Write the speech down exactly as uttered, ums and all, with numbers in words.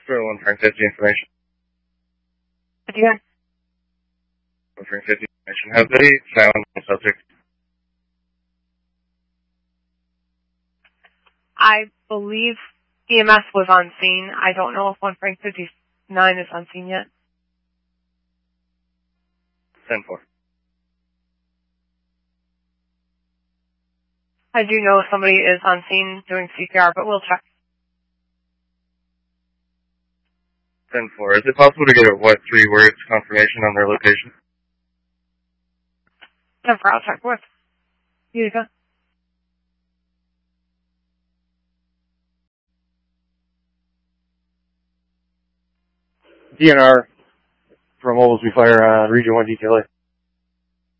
For one Frank fifty information. Yeah. one Frank fifty information. Have they found the subject? I believe E M S was on scene. I don't know if one Frank fifty-nine is on scene yet. ten four. I do know somebody is on scene doing C P R, but we'll check. ten four. Is it possible to get a what three words confirmation on their location? ten four, I'll check with Utica. D N R from Oglesby Fire on Region one D T L A.